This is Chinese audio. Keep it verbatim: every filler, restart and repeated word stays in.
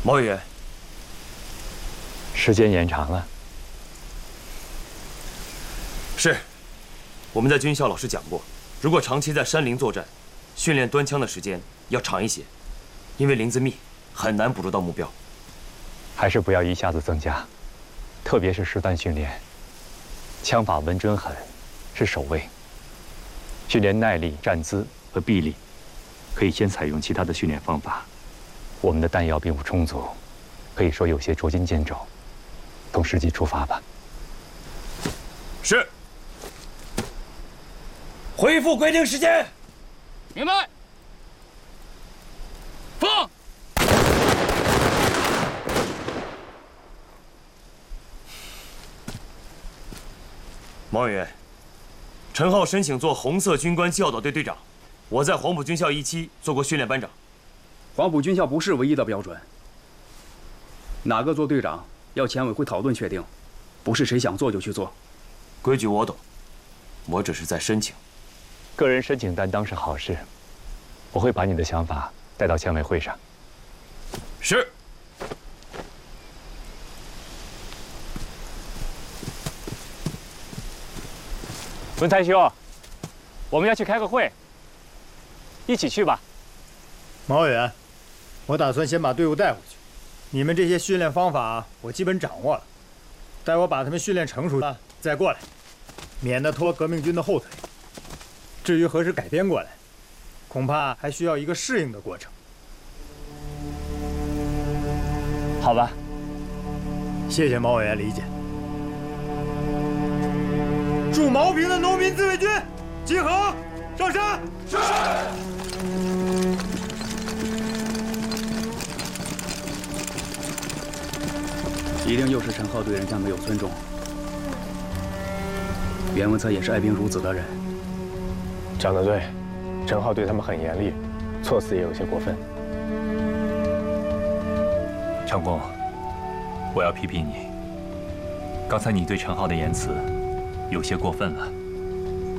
毛委员， 时间延长了。 是，我们在军校老师讲过，如果长期在山林作战，训练端枪的时间要长一些，因为林子密，很难捕捉到目标。 还是不要一下子增加，特别是实弹训练。枪法稳准狠，是首位。训练耐力、站姿和臂力，可以先采用其他的训练方法。我们的弹药并不充足，可以说有些捉襟见肘。从实际出发吧。 是。恢复规定时间。 明白。放。 毛委员，陈浩申请做红色军官教导队队长。我在黄埔军校一期做过训练班长。 黄埔军校不是唯一的标准。哪个做队长要前委会讨论确定，不是谁想做就去做。 规矩我懂，我只是在申请。 个人申请担当是好事，我会把你的想法带到前委会上。 是。 文才兄，我们要去开个会，一起去吧。 毛委员，我打算先把队伍带回去。你们这些训练方法我基本掌握了，待我把他们训练成熟了再过来，免得拖革命军的后腿。至于何时改编过来，恐怕还需要一个适应的过程。 好吧， 谢谢毛委员理解。驻毛坪的农民自卫军集合，上山。是。 一定又是陈浩对人家没有尊重。袁文策也是爱兵如子的人。 讲得对，陈浩对他们很严厉，措辞也有些过分。 长工，我要批评你，刚才你对陈浩的言辞有些过分了。